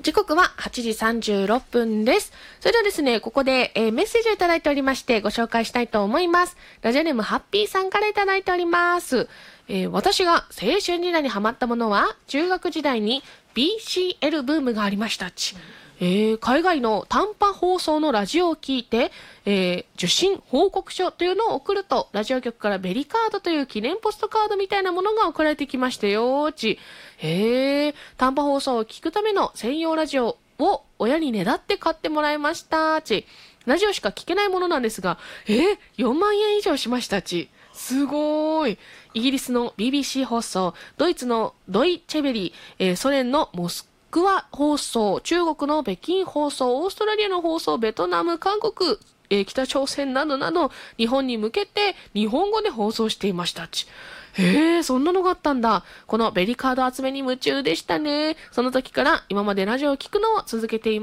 時刻は8時36分です。それではですね、ここで、メッセージをいただいておりましてご紹介したいと思います。ラジオネームハッピーさんからいただいております。私が青春時代にハマったものは、中学時代に BCL ブームがありましたち。海外の短波放送のラジオを聞いて、受信報告書というのを送ると、ラジオ局からベリカードという記念ポストカードみたいなものが送られてきましたよち。短波放送を聞くための専用ラジオを親にねだって買ってもらいましたち。ラジオしか聞けないものなんですが、4万円以上しましたち。すごーい。イギリスの BBC 放送、ドイツのドイチェベリー、ソ連のモスクワ放送、中国の北京放送、オーストラリアの放送、ベトナム、韓国、北朝鮮などなど、日本に向けて日本語で放送していましたち。そんなのがあったんだ。このベリカード集めに夢中でしたね。その時から今までラジオを聞くのを続けています。